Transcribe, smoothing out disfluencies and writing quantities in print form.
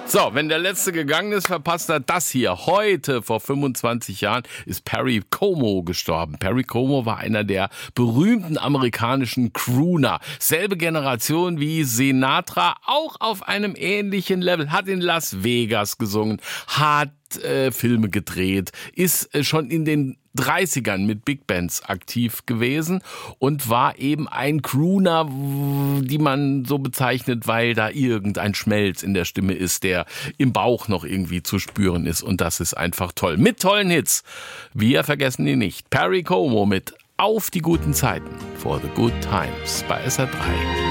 So, wenn der Letzte gegangen ist, verpasst er das hier. Heute, vor 25 Jahren, ist Perry Como gestorben. Perry Como war einer der berühmten amerikanischen Crooner. Selbe Generation wie Sinatra, auch auf einem ähnlichen Level. Hat in Las Vegas gesungen, hat Filme gedreht, ist schon in den 30ern mit Big Bands aktiv gewesen und war eben ein Crooner, die man so bezeichnet, weil da irgendein Schmelz in der Stimme ist, der im Bauch noch irgendwie zu spüren ist, und das ist einfach toll. Mit tollen Hits. Wir vergessen ihn nicht. Perry Como mit Auf die guten Zeiten, For the Good Times bei SR3.